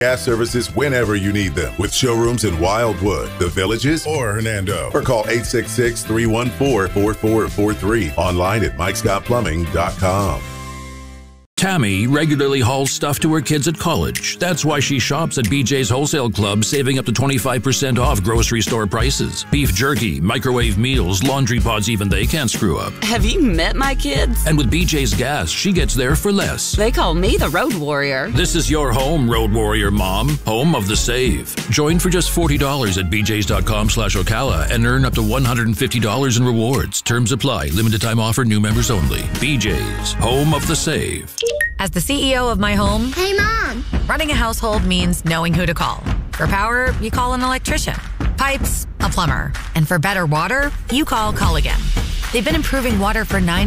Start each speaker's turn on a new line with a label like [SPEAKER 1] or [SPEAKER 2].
[SPEAKER 1] Gas services whenever you need them with showrooms in Wildwood, The Villages, or Hernando. Or call 866-314-4443. Online at mikescottplumbing.com.
[SPEAKER 2] Tammy regularly hauls stuff to her kids at college. That's why she shops at BJ's Wholesale Club, saving up to 25% off grocery store prices. Beef jerky, microwave meals, laundry pods, even they can't screw up.
[SPEAKER 3] Have you met my kids?
[SPEAKER 2] And with BJ's Gas, she gets there for less.
[SPEAKER 3] They call me the Road Warrior.
[SPEAKER 2] This is your home, Road Warrior Mom. Home of the save. Join for just $40 at bjs.com/Ocala and earn up to $150 in rewards. Terms apply. Limited time offer. New members only. BJ's. Home of the save.
[SPEAKER 4] As the CEO of my home,
[SPEAKER 5] Hey, Mom!
[SPEAKER 4] running a household means knowing who to call. For power, you call an electrician. Pipes, a plumber. And for better water, you call Again. They've been improving water for 9